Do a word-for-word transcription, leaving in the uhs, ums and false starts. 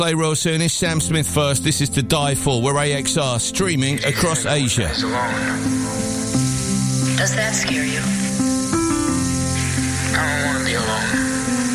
Play real soon. It's Sam Smith first. This is To Die For. We're A X R, streaming across Asia. Does that scare you?